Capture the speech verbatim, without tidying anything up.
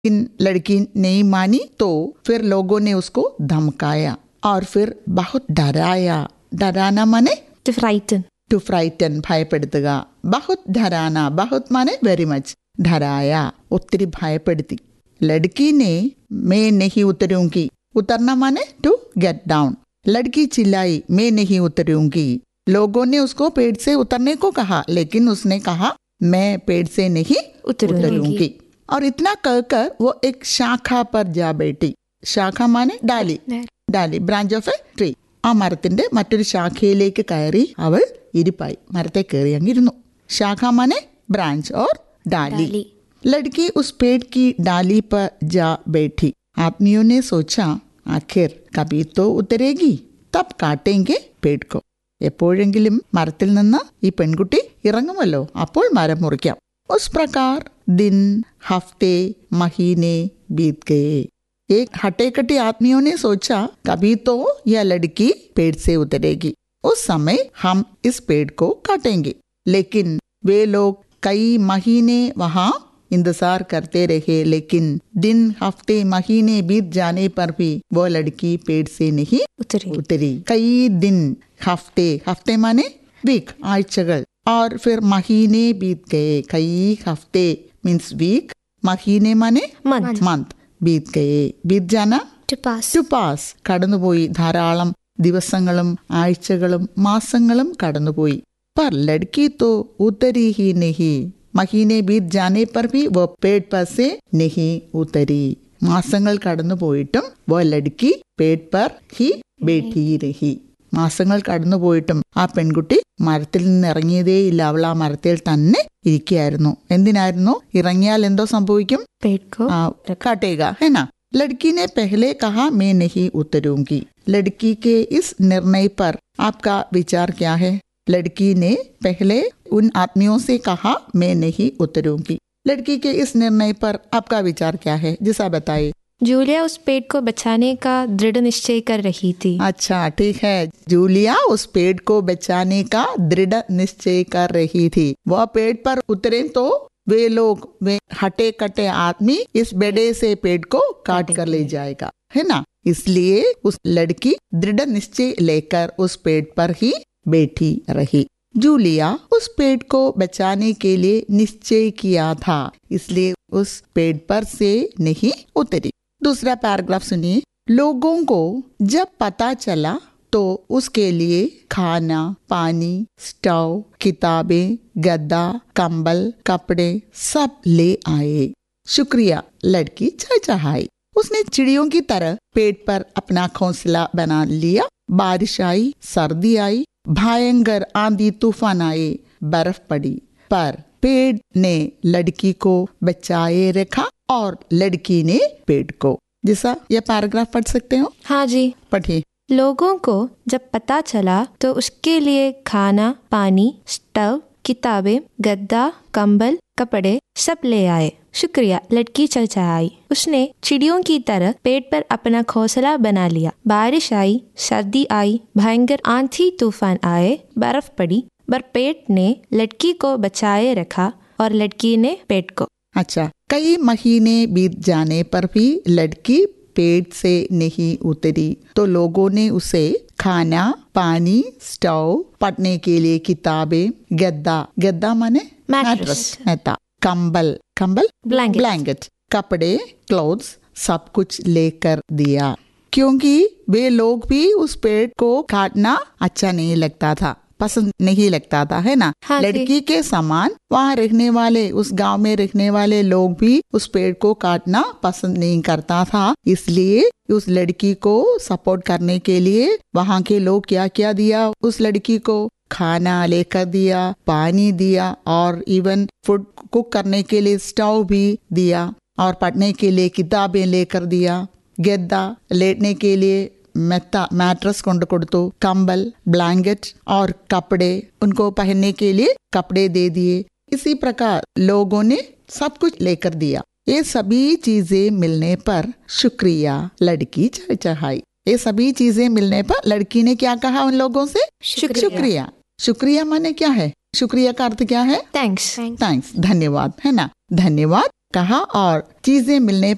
इन लड़की नहीं मानी तो फिर लोगों ने उसको धमकाया और फिर बहुत डराया. डराना माने To frighten. To frighten, ഭയപ്പെടുത്തുക. ബഹുത് ഡരാന, ബഹുത് Mane very much, ഡരായ ഒത്തിരി ഭയപ്പെടുത്തി. ലഡ്കീനെ മേ നഹി ഉത്തരൂങ്കി, ഉത്തർന മാനെ ടു ഗെറ്റ് ഡൗൺ. लड़की चिल्लाई मैं नहीं उतरूंगी. लोगों ने उसको पेड़ से उतरने को कहा लेकिन उसने कहा मैं पेड़ से नहीं उतरूंगी. और इतना कहकर वो एक शाखा पर जा बैठी. शाखा माने डाली, डाली ബ്രാഞ്ച് ഓഫ് എ ട്രീ. ആ മരത്തിന്റെ മറ്റൊരു ശാഖയിലേക്ക് കയറി അവൾ ഇരിപ്പായി, മരത്തെ കയറി അങ്ങിരുന്നു. ശാഖ മാനെ ബ്രാഞ്ച് ഓർ डाली. लड़की उस पेड़ की डाली पर जा बैठी. आदमियों ने सोचा आखिर कभी तो उतरेगी, तब काटेंगे पेड़ को. എപ്പോഴെങ്കിലും മരത്തിൽ നിന്ന് ഈ പെൺകുട്ടി ഇറങ്ങുമല്ലോ, അപ്പോൾ മരം മുറിക്കാം. ഉസ് പ്രകാർ दिन हफ्ते महीने बीत गए. एक हटे कटे आदमियों ने सोचा कभी तो यह लड़की पेड़ से उतरेगी, उस समय हम इस पेड़ को काटेंगे. लेकिन वे लोग कई महीने वहाँ इंतजार करते रहे, लेकिन दिन हफ्ते महीने बीत जाने पर भी वो लड़की पेड़ से नहीं उतरी. उतरी. कई दिन, हफ्ते, हफ्ते माने वीक, आഴ്ചകൾ. और फिर महीने बीत गए. कई हफ्ते मीन्स वीक, महीने माने मंथ, बीत गए. बीत जाना To pass. ടു പാസ്, കടന്നുപോയി. ധാരാളം ദിവസങ്ങളും ആഴ്ചകളും മാസങ്ങളും കടന്നുപോയി. पर लड़की तो उतरी ही नहीं. മഹീനെ ബീത് ജാനെ പർ ഭി വോ പേട് പർ സേ നഹി ഉതരി. മാസങ്ങൾ കടന്നുപോയിട്ടും വോ ലഡ്കി പേട് പർ ഹി ബൈഠി രഹി. മാസങ്ങൾ കടന്നുപോയിട്ടും ആ പെൺകുട്ടി മരത്തിൽ നിന്ന് ഇറങ്ങിയതേയില്ല. അവൾ ആ മരത്തിൽ തന്നെ ഇരിക്കുകയായിരുന്നു. എന്തിനായിരുന്നു? ഇറങ്ങിയാൽ എന്തോ സംഭവിക്കും? കാട്ടേഗ ഹെന. लड़की ने पहले कहा मैं नहीं उतरूंगी. लड़की के इस निर्णय पर आपका विचार क्या है? लड़की ने पहले उन आदमियों से कहा मैं नहीं उतरूंगी. लड़की के इस निर्णय पर आपका विचार क्या है? जिसा बताइए. जूलिया उस पेड़ को बचाने का दृढ़ निश्चय कर रही थी. अच्छा, ठीक है. जूलिया उस पेड़ को बचाने का दृढ़ निश्चय कर रही थी. वह पेड़ पर उतरे तो वे लोग, वे हटे कटे आदमी इस बेड़े से पेड़ को काट कर ले जाएगा, है ना. इसलिए उस लड़की दृढ़ निश्चय लेकर उस पेड़ पर ही बैठी रही. जूलिया उस पेड़ को बचाने के लिए निश्चय किया था, इसलिए उस पेड़ पर से नहीं उतरी. दूसरा पैराग्राफ सुनिए. लोगों को जब पता चला तो उसके लिए खाना, पानी, स्टोव, किताबें, गद्दा, कंबल, कपड़े सब ले आए. शुक्रिया, लड़की चहचहाई. उसने चिड़ियों की तरह पेड़ पर अपना घोंसला बना लिया. बारिश आई, सर्दी आई, भयंकर आंधी तूफान आए, बर्फ पड़ी, पर पेड़ ने लड़की को बचाए रखा और लड़की ने पेड़ को. जैसा यह पैराग्राफ पढ़ सकते हो? हाँ जी, पढ़िए. लोगों को जब पता चला तो उसके लिए खाना, पानी, स्टव, किताबें, गद्दा, कंबल, कपड़े सब ले आए. शुक्रिया, लड़की चहचहाई. उसने चिड़ियों की तरह पेड़ पर अपना घोंसला बना लिया. बारिश आई, सर्दी आई, भयंकर आंधी तूफान आए, बर्फ पड़ी, पर पेड़ ने लड़की को बचाए रखा और लड़की ने पेड़ को. अच्छा, कई महीने बीत जाने पर भी लड़की पेड़ से नहीं उतरी तो लोगों ने उसे खाना, पानी, स्टोव, पढ़ने के लिए किताबें, गद्दा, गद्दा माने मैट्रेस, मेता, कंबल, कंबल ब्लैंकेट, ब्लैंकेट, कपड़े, क्लोथ्स सब कुछ लेकर दिया. क्योंकि वे लोग भी उस पेड़ को काटना अच्छा नहीं लगता था, पसंद नहीं लगता था, है ना. हाँ, लड़की के समान वहाँ रहने वाले, उस गांव में रहने वाले लोग भी उस पेड़ को काटना पसंद नहीं करता था. इसलिए उस लड़की को सपोर्ट करने के लिए वहाँ के लोग क्या क्या दिया उस लड़की को? खाना लेकर दिया, पानी दिया और इवन फूड कुक करने के लिए स्टोव भी दिया और पढ़ने के लिए किताबें लेकर दिया. गद्दा, लेटने के लिए मेता, मैट्रेस कोंड कोडतो, कंबल, ब्लैंकेट और कपड़े, उनको पहनने के लिए कपड़े दे दिए. इसी प्रकार लोगों ने सब कुछ लेकर दिया. ये सभी चीजें मिलने पर शुक्रिया, लड़की चहचहाई. ये सभी चीजें मिलने पर लड़की ने क्या कहा उन लोगों से? शुक्रिया. शुक्रिया माने क्या है? शुक्रिया का अर्थ क्या है? थैंक्स. थैंक्स, धन्यवाद, है ना. धन्यवाद कहा और चीजें मिलने